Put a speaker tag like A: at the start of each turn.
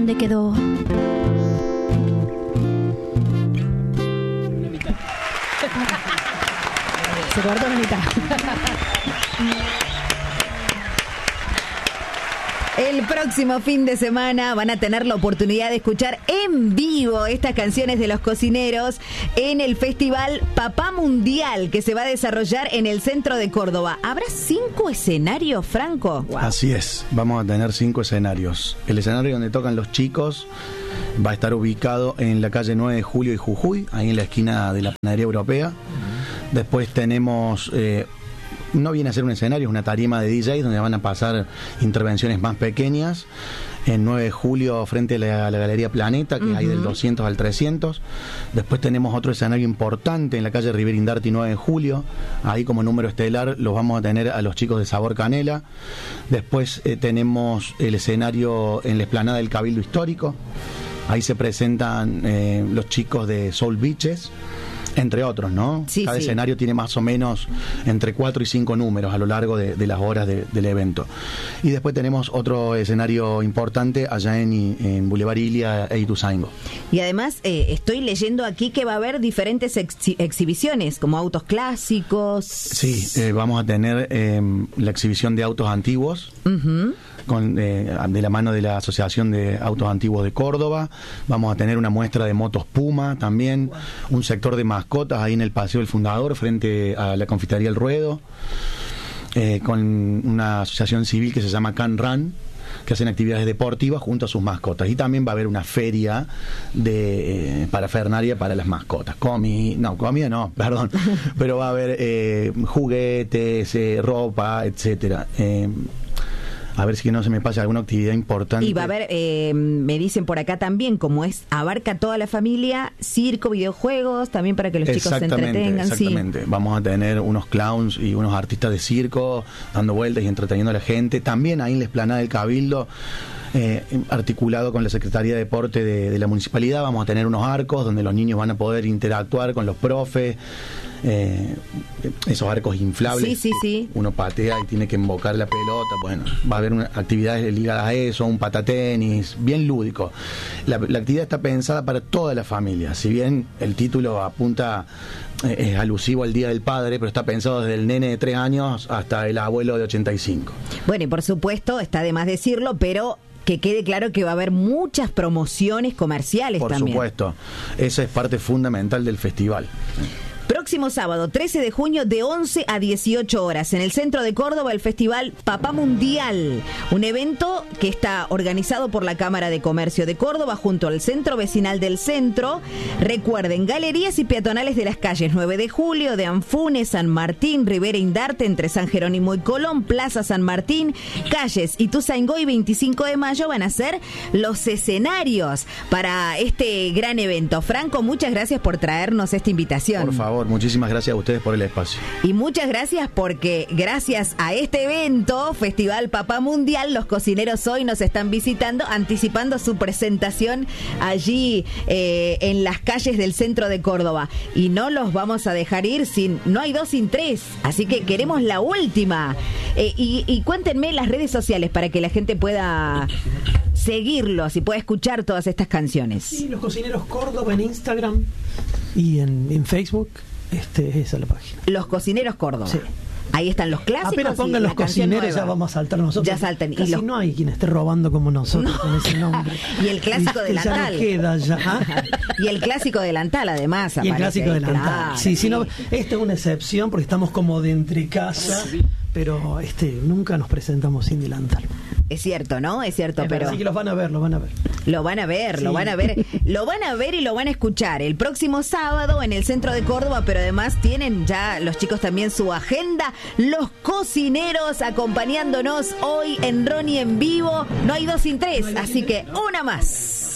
A: ¿dónde quedó?
B: Se cortó la mitad.
C: El próximo fin de semana van a tener la oportunidad de escuchar en vivo estas canciones de los cocineros en el festival Papá Mundial, que se va a desarrollar en el centro de Córdoba. ¿Habrá 5 escenarios, Franco?
D: Wow. Así es, vamos a tener 5 escenarios. El escenario donde tocan los chicos va a estar ubicado en la calle 9 de Julio y Jujuy, ahí en la esquina de la Panadería Europea. Después tenemos... no viene a ser un escenario, es una tarima de DJs donde van a pasar intervenciones más pequeñas. En 9 de julio frente a la Galería Planeta, que hay del 200 al 300. Después tenemos otro escenario importante en la calle Rivera Indarti, 9 de julio. Ahí como número estelar los vamos a tener a los chicos de Sabor Canela. Después tenemos el escenario en la explanada del Cabildo Histórico. Ahí se presentan los chicos de Soul Beaches, entre otros, ¿no?
C: Sí,
D: Cada
C: sí.
D: escenario tiene más o menos entre 4 y 5 números a lo largo de las horas del evento. Y después tenemos otro escenario importante allá en Boulevard Ilia e Ituzaingó.
C: Y además estoy leyendo aquí que va a haber diferentes exhibiciones, como autos clásicos.
D: Sí, vamos a tener la exhibición de autos antiguos. De la mano de la Asociación de Autos Antiguos de Córdoba. Vamos a tener una muestra de motos Puma también, un sector de mascotas ahí en el Paseo del Fundador frente a la Confitería El Ruedo, con una asociación civil que se llama Can Run, que hacen actividades deportivas junto a sus mascotas. Y también va a haber una feria de parafernalia para las mascotas. Comida no, perdón. Pero va a haber juguetes, ropa, etcétera. A ver si no se me pasa alguna actividad importante.
C: Y va a haber, me dicen por acá también, como abarca toda la familia, circo, videojuegos, también para que los chicos se entretengan.
D: Exactamente. Sí. Vamos a tener unos clowns y unos artistas de circo dando vueltas y entreteniendo a la gente. También ahí en la explanada del Cabildo, articulado con la Secretaría de Deporte de la Municipalidad, vamos a tener unos arcos donde los niños van a poder interactuar con los profes. Esos arcos inflables.
C: Sí.
D: Uno patea y tiene que embocar la pelota. Bueno, va a haber actividades ligadas a eso, un patatenis, bien lúdico. La actividad está pensada para toda la familia. Si bien el título apunta, es alusivo al Día del Padre, pero está pensado desde el nene de 3 años hasta el abuelo de 85.
C: Bueno, y por supuesto, está de más decirlo, pero que quede claro que va a haber muchas promociones comerciales también.
D: Por supuesto, esa es parte fundamental del festival.
C: Próximo sábado, 13 de junio, de 11 a 18 horas, en el centro de Córdoba, el Festival Papá Mundial. Un evento que está organizado por la Cámara de Comercio de Córdoba junto al Centro Vecinal del Centro. Recuerden, galerías y peatonales de las calles 9 de julio, de Anfunes, San Martín, Rivera Indarte, entre San Jerónimo y Colón, Plaza San Martín, calles Ituzaingó y 25 de mayo van a ser los escenarios para este gran evento. Franco, muchas gracias por traernos esta invitación.
D: Por favor. Muchísimas gracias a ustedes por el espacio.
C: Y muchas gracias porque gracias a este evento, Festival Papá Mundial, los cocineros hoy nos están visitando, anticipando su presentación allí en las calles del centro de Córdoba. Y no los vamos a dejar ir no hay 2 sin 3, así que queremos la última. Y cuéntenme las redes sociales para que la gente pueda seguirlos y pueda escuchar todas estas canciones.
B: Sí, los cocineros Córdoba en Instagram y en Facebook. Esa es la página.
C: Los Cocineros Córdoba. Sí. Ahí están los clásicos.
B: Apenas pongan los cocineros, ya vamos a saltar nosotros.
C: Ya saltan.
B: Casi no hay quien esté robando como nosotros con ese nombre.
C: Y el clásico delantal.
B: Ya no queda ya.
C: Y el clásico delantal, además.
B: Y el clásico delantal.
C: Claro,
B: sí. No, esta es una excepción porque estamos como de entre casa, pero nunca nos presentamos sin delantal.
C: Es cierto, ¿no? Es cierto, pero...
B: Así que los van a ver.
C: Lo van a ver y lo van a escuchar el próximo sábado en el centro de Córdoba, pero además tienen ya los chicos también su agenda. Los cocineros acompañándonos hoy en Ronnie en vivo. No hay 2 sin 3, así que una más.